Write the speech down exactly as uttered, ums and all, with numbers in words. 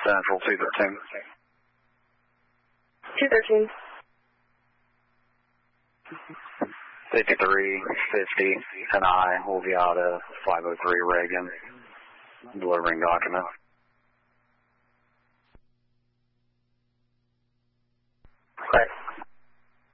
Central two thirteen. two thirteen. fifty-three fifty, and I will be out of five oh three Reagan, delivering documents.